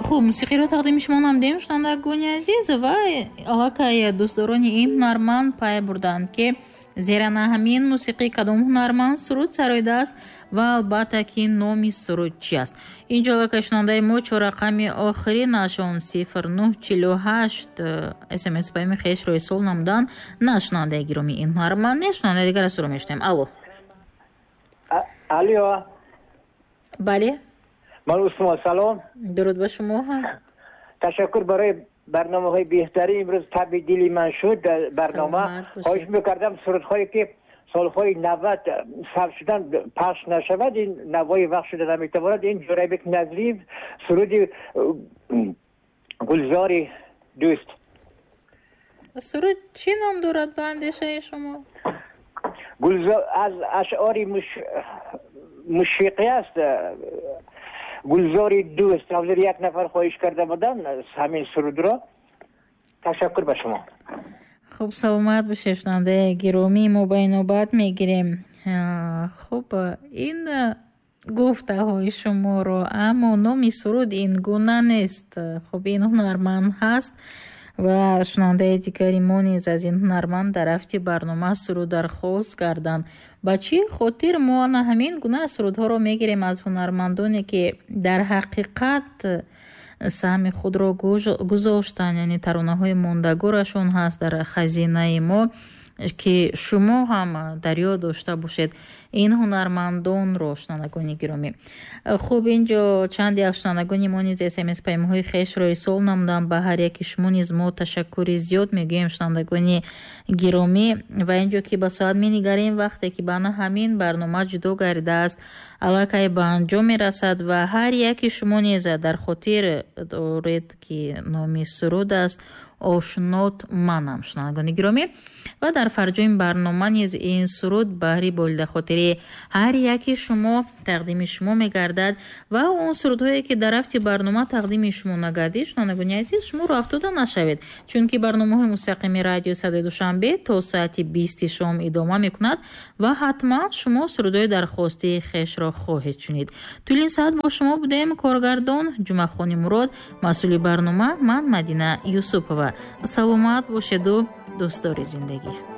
خب موسیقی رو تقدیم شما نمودیم شنوندگان عزیز و аллакай дӯстдорони ин ҳунарманд пай бурданд ки зера на ҳамин мусиқӣ кадом ҳунарманд суруд сароидааст ва албатта ки номи суруд чи аст. Инҷо аллакай шунавандаи мо чорақами охирӣ нашон 0948 смс паями хешро ирсол намудан. На шунавандаи гироми ин ҳунарманд не шунавандаи дигар суро мешунавем. алло. бале, ман усмон, салом. дуруд ба шумо. ташаккур барои барномаҳои беҳтарӣ. имрӯз таби дили ман шуд барнома. хоҳиш мекардам сурудҳое ки солҳои 90 сарф шудан пахш нашавад, ин навои вақт шуда наметавонад. ин ҷурайбек назрив суруди гулзори дӯст. суруд чӣ ном дорад ба андешаи шумо? гулзор аз ашъори мушфиқӣ аст. гулзори дӯст. ҳозир як нафар хоҳиш карда буданд ҳамин сурудро. ташаккур ба шумо. хуб, саломат бошед шунавандаи гиромӣ, мо ба инобат мегирем. хуб, ин гуфтаҳои шуморо, аммо номи суруд ин гуна нест. хуб, ин ҳунарманд ҳаст ва шунавандаи дигари мо низ аз ин ҳунарманд дар рафти барнома суруд дархост карданд. ба чӣ хотир мо ана ҳамин гуна сурудҳоро мегирем аз ҳунармандоне ки дар ҳақиқат саҳми худро гузоштанд, яъне таронаҳои мондагорашон ҳаст дар хазинаи мо, ки шумо ҳам дар ёд дошта бошед ин ҳунармандонро. шунавандагони гиромӣ, хуб, инҷо чанде аз шунавандагони мо низ смс паймоҳои хешро ирсол намуданд. ба ҳар яки шумо низ мо ташаккури зиёд мегӯем шунавандагони гиромӣ. ва инҷо ки ба соат менигарем, вақте ки бана ҳамин барнома ҷудо гардидааст, аллакай ба анҷом мерасад ва ҳар яки шумо низ дар хотир доред ки номи суруд аст ошнот манам. шунавандагони гиромӣ, ва дар фарҷои барнома низ ин суруд баҳри болидахотири ҳар яки шумо тақдими шумо мегардад ва он сурудҳое ки дар рафти барнома тақдими шумо нагардид, шунавандагони азиз, шуморо афтода нашавед, чунки барномаҳои мустақими радио Садои Душанбе то соати 20 шом идома мекунад ва ҳатман шумо сурудҳои дархостии хешро хоҳед шунид. тӯлин саат бо шумо будем коргардон Ҷумъахони Мурод, масъули барнома ман Мадина Юсупова. саломат бошеду дӯстдори зиндагӣ.